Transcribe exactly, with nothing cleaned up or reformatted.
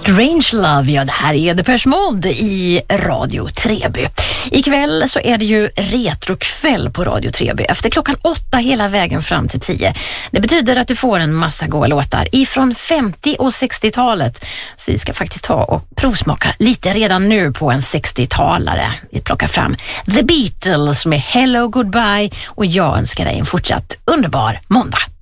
Strange Love, ja det här är Depeche Mode i Radio Treby. Ikväll så är det ju retrokväll på Radio Treby efter klockan åtta hela vägen fram till tio. Det betyder att du får en massa goa låtar ifrån femtio- och sextiotalet. Så vi ska faktiskt ta och provsmaka lite redan nu på en sextiotalare. Vi plockar fram The Beatles med Hello Goodbye och jag önskar dig en fortsatt underbar måndag.